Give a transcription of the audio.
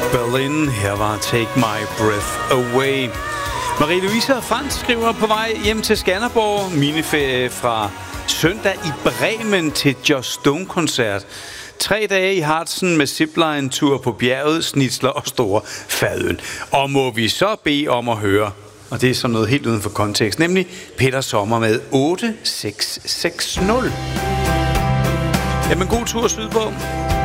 Berlin. Her var Take My Breath Away. Marie-Louise og Frans skriver på vej hjem til Skanderborg. Miniferie fra søndag i Bremen til Just Stone-koncert. 3 dage i Harzen med zipline-tur på bjerget, snitsler og store fadøl. Og må vi så bede om at høre, og det er sådan noget helt uden for kontekst, nemlig Peter Sommer med 8660. Jamen god tur sydpå.